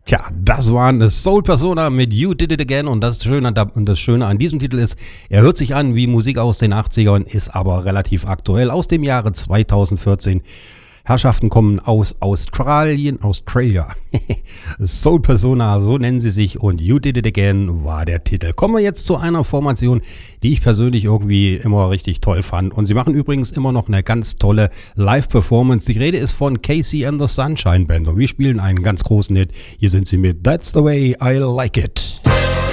Tja, das waren Soul Persona mit You Did It Again und das Schöne an diesem Titel ist, er hört sich an wie Musik aus den 80ern, ist aber relativ aktuell aus dem Jahre 2014. Herrschaften kommen aus Australia. Soul Persona, so nennen sie sich und You Did It Again war der Titel. Kommen wir jetzt zu einer Formation, die ich persönlich irgendwie immer richtig toll fand. Und sie machen übrigens immer noch eine ganz tolle Live-Performance. Die Rede ist von Casey and the Sunshine Band und wir spielen einen ganz großen Hit. Hier sind sie mit That's the Way I Like It.